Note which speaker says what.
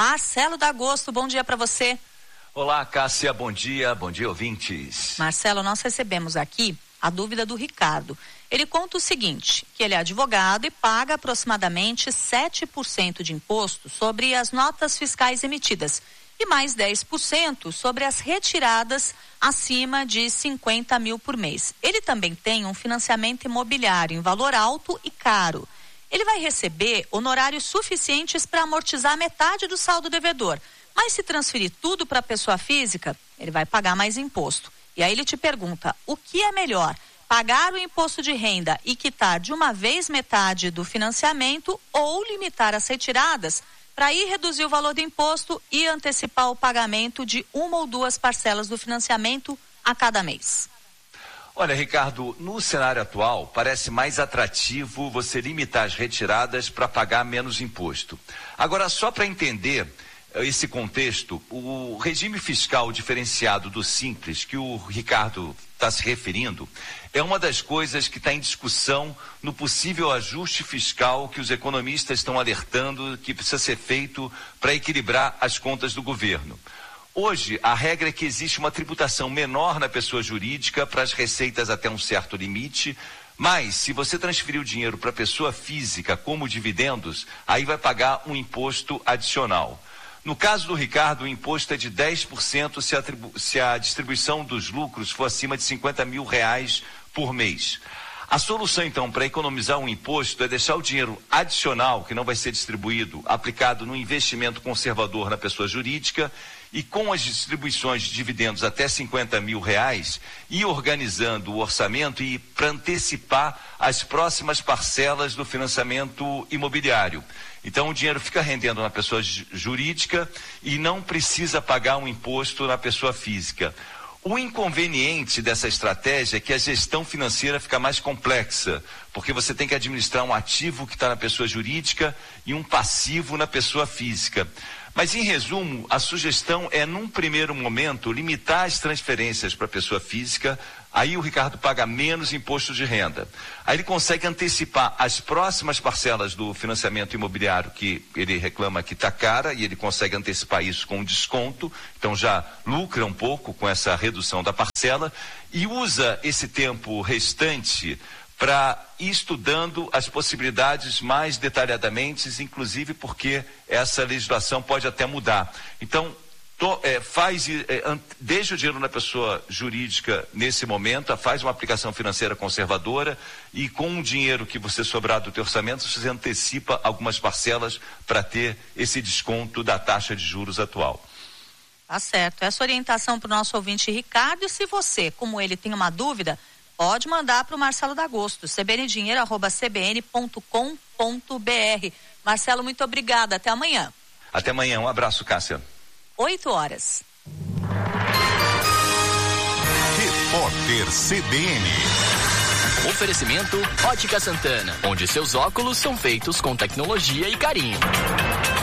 Speaker 1: Marcelo D'Agosto, bom dia para você.
Speaker 2: Olá, Cássia, bom dia ouvintes.
Speaker 1: Marcelo, nós recebemos aqui a dúvida do Ricardo. Ele conta o seguinte, que ele é advogado e paga aproximadamente 7% de imposto sobre as notas fiscais emitidas e mais 10% sobre as retiradas acima de 50 mil por mês. Ele também tem um financiamento imobiliário em valor alto e caro. Ele vai receber honorários suficientes para amortizar metade do saldo devedor, mas se transferir tudo para a pessoa física, ele vai pagar mais imposto. E aí ele te pergunta, o que é melhor? Pagar o imposto de renda e quitar de uma vez metade do financiamento ou limitar as retiradas para aí reduzir o valor do imposto e antecipar o pagamento de uma ou duas parcelas do financiamento a cada mês?
Speaker 2: Olha, Ricardo, no cenário atual, parece mais atrativo você limitar as retiradas para pagar menos imposto. Agora, só para entender esse contexto, o regime fiscal diferenciado do Simples, que o Ricardo está se referindo, é uma das coisas que está em discussão no possível ajuste fiscal que os economistas estão alertando que precisa ser feito para equilibrar as contas do governo. Hoje, a regra é que existe uma tributação menor na pessoa jurídica para as receitas até um certo limite, mas se você transferir o dinheiro para a pessoa física como dividendos, aí vai pagar um imposto adicional. No caso do Ricardo, o imposto é de 10% se a distribuição dos lucros for acima de 50 mil reais por mês. A solução, então, para economizar um imposto é deixar o dinheiro adicional, que não vai ser distribuído, aplicado no investimento conservador na pessoa jurídica e com as distribuições de dividendos até 50 mil reais, ir organizando o orçamento e para antecipar as próximas parcelas do financiamento imobiliário. Então o dinheiro fica rendendo na pessoa jurídica e não precisa pagar um imposto na pessoa física. O inconveniente dessa estratégia é que a gestão financeira fica mais complexa, porque você tem que administrar um ativo que está na pessoa jurídica e um passivo na pessoa física. Mas, em resumo, a sugestão é, num primeiro momento, limitar as transferências para a pessoa física, aí o Ricardo paga menos imposto de renda. Aí ele consegue antecipar as próximas parcelas do financiamento imobiliário que ele reclama que está cara, e ele consegue antecipar isso com um desconto, então já lucra um pouco com essa redução da parcela, e usa esse tempo restante para ir estudando as possibilidades mais detalhadamente, inclusive porque essa legislação pode até mudar. Então, deixa o dinheiro na pessoa jurídica nesse momento, faz uma aplicação financeira conservadora e com o dinheiro que você sobrar do teu orçamento, você antecipa algumas parcelas para ter esse desconto da taxa de juros atual.
Speaker 1: Tá certo. Essa orientação para o nosso ouvinte Ricardo, e se você, como ele, tem uma dúvida, pode mandar para o Marcelo D'Agosto, cbndinheiro@cbn.com.br. Marcelo, muito obrigada. Até amanhã.
Speaker 2: Até amanhã. Um abraço, Cássia.
Speaker 1: 8h.
Speaker 3: Repórter CBN.
Speaker 4: Oferecimento Ótica Santana, onde seus óculos são feitos com tecnologia e carinho.